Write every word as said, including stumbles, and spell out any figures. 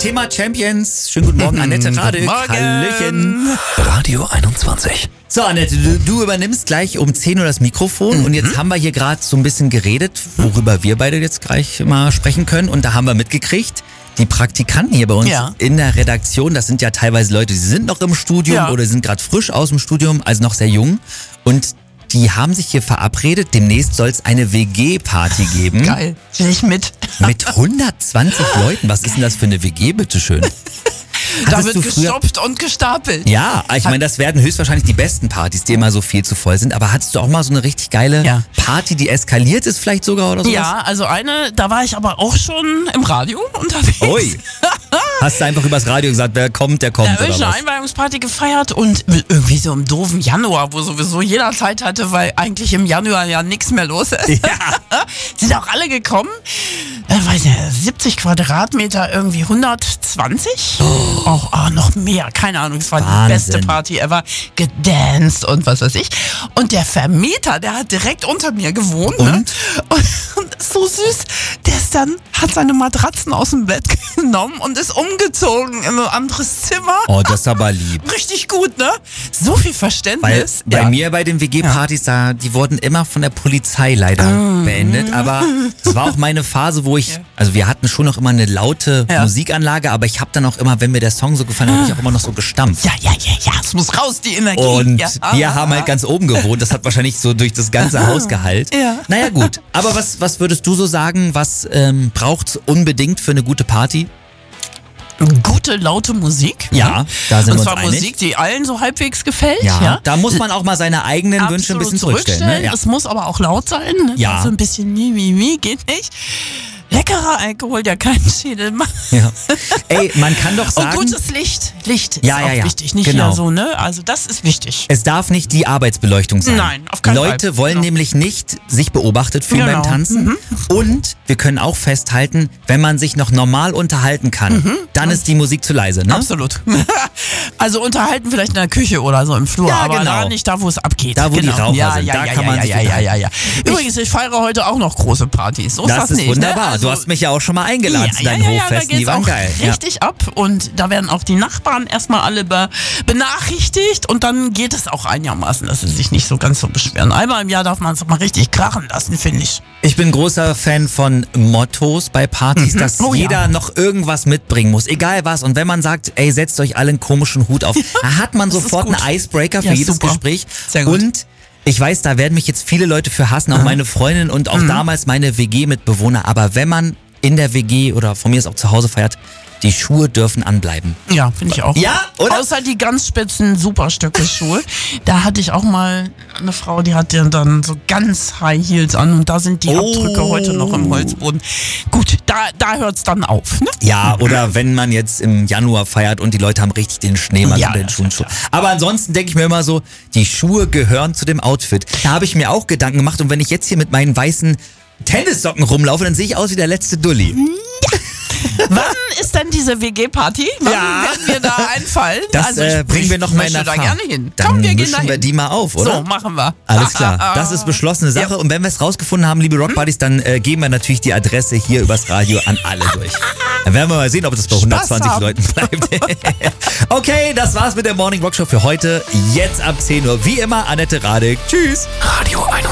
Thema Champions. Schönen guten Morgen, Annette Radek. Hallöchen. Radio einundzwanzig. So, Annette, du, du übernimmst gleich um zehn Uhr das Mikrofon mhm. und jetzt haben wir hier gerade so ein bisschen geredet, worüber wir beide jetzt gleich mal sprechen können. Und da haben wir mitgekriegt, die Praktikanten hier bei uns ja. in der Redaktion, das sind ja teilweise Leute, die sind noch im Studium ja. oder sind gerade frisch aus dem Studium, also noch sehr jung. Und die haben sich hier verabredet, demnächst soll es eine W G-Party geben. Geil, will ich mit. Mit hundertzwanzig Leuten, was ist denn das für eine W G, bitteschön? Da wird gestopft und gestapelt. Ja, ich meine, das werden höchstwahrscheinlich die besten Partys, die immer so viel zu voll sind. Aber hattest du auch mal so eine richtig geile ja. Party, die eskaliert ist vielleicht sogar oder sowas? Ja, also eine, da war ich aber auch schon im Radio unterwegs. Ui. Hast du einfach übers Radio gesagt, wer kommt, der kommt, Da habe oder ich eine was? Einweihungsparty gefeiert und irgendwie so im doofen Januar, wo sowieso jeder Zeit hatte, weil eigentlich im Januar ja nichts mehr los ist. Ja. Sind auch alle gekommen. Äh, weiß nicht, siebzig Quadratmeter, irgendwie hundertzwanzig. Oh. Auch oh, noch mehr, keine Ahnung. Es war Wahnsinn. Die beste Party ever. Gedanced und was weiß ich. Und der Vermieter, der hat direkt unter mir gewohnt. Und? Ne? Und, und so süß. Der ist dann, hat seine Matratzen aus dem Bett genommen und ist umgezogen in ein anderes Zimmer. Oh, das ist aber lieb. Richtig gut, ne? So viel Weil Verständnis. bei ja. mir bei den W G-Partys, da, die wurden immer von der Polizei leider Mm. beendet. Aber es war auch meine Phase, wo ich, Ja. also wir hatten schon noch immer eine laute Ja. Musikanlage, aber ich habe dann auch immer, wenn mir der Song so gefallen hat, habe ich auch immer noch so gestampft. Ja, ja, ja, ja, es muss raus, die Energie. Und ja. wir haben halt ganz oben gewohnt. Das hat wahrscheinlich so durch das ganze Haus geheilt. Ja. Naja, gut. Aber was, was würdest du so sagen, was ähm, braucht's unbedingt für eine gute Party? Gute, laute Musik. Ja, da sind Und wir zwar uns einig. Musik, die allen so halbwegs gefällt. Ja, Ja, da muss man auch mal seine eigenen Absolut Wünsche ein bisschen zurückstellen. Ne? Ja. Es muss aber auch laut sein. Ne? Ja. So ein bisschen mi, mi, mi, geht nicht. Leckerer Alkohol, der keinen Schädel macht. Ja. Ey, man kann doch sagen, Und gutes Licht. Licht ist Ja, ja, auch ja. wichtig. Nicht Genau. hier so, ne? Also das ist wichtig. es darf nicht die Arbeitsbeleuchtung sein. Nein, auf keinen Fall. Leute wollen Genau. nämlich nicht sich beobachtet fühlen Genau. beim Tanzen. Mhm. Und wir können auch festhalten, wenn man sich noch normal unterhalten kann, Mhm. dann ist die Musik zu leise. Ne? Absolut. Also unterhalten vielleicht in der Küche oder so im Flur, Ja, aber genau. da nicht da, wo es abgeht. Da, wo die genau. Raucher ja, sind, ja, da ja, kann ja, man ja, sich ja, ja, unterhalten. ja, ja. Übrigens, ich feiere heute auch noch große Partys. So ist Das das ist nicht. wunderbar. Ne? Also, Du hast mich ja auch schon mal eingeladen zu ja, deinen ja, ja, da Hochfesten. Die geht's waren auch geil. Ja. richtig ab und da werden auch die Nachbarn erstmal alle be benachrichtigt und dann geht es auch einigermaßen, dass sie sich nicht so ganz so beschweren. Einmal im Jahr darf man es mal richtig krachen lassen, finde ich. Ich bin großer Fan von Mottos bei Partys, dass Oh ja. jeder noch irgendwas mitbringen muss, egal was. Und wenn man sagt, ey, setzt euch alle einen komischen Hut auf, da hat man das ist sofort gut. einen Icebreaker für Ja, jedes super. Gespräch. Sehr gut. Und ich weiß, da werden mich jetzt viele Leute für hassen, auch meine Freundin und auch Mhm. damals meine W G-Mitbewohner. Aber wenn man in der W G oder von mir ist auch zu Hause feiert, die Schuhe dürfen anbleiben. Ja, finde ich auch. Ja, oder? Außer die ganz spitzen Superstöcke-Schuhe. Da hatte ich auch mal eine Frau, die hatte dann so ganz High Heels an und da sind die Oh. Abdrücke heute noch im Holzboden. Gut, da, da hört es dann auf. Ne? Ja, oder wenn man jetzt im Januar feiert und die Leute haben richtig den Schneemann Ja, unter den ja, Schuhen. ja, ja. Aber ansonsten denke ich mir immer so, die Schuhe gehören zu dem Outfit. Da habe ich mir auch Gedanken gemacht und wenn ich jetzt hier mit meinen weißen Tennissocken rumlaufe, dann sehe ich aus wie der letzte Dulli. Wann ist denn diese W G-Party? Wann Ja. werden wir da einfallen? Das Also ich- äh, bringen wir ich noch mal in möchte da Erfahrung. gerne hin. Dann Komm, wir gehen mischen da wir hin. die mal auf, oder? So, machen wir. Alles klar, das ist beschlossene Sache. Ja. Und wenn wir es rausgefunden haben, liebe Rockbuddies, dann äh, geben wir natürlich die Adresse hier übers Radio an alle durch. Dann werden wir mal sehen, ob das bei hundertzwanzig haben. Leuten bleibt. Okay, das war's mit der Morning Rock Show für heute. Jetzt ab zehn Uhr. Wie immer, Annette Radek. Tschüss. Radio einundzwanzig.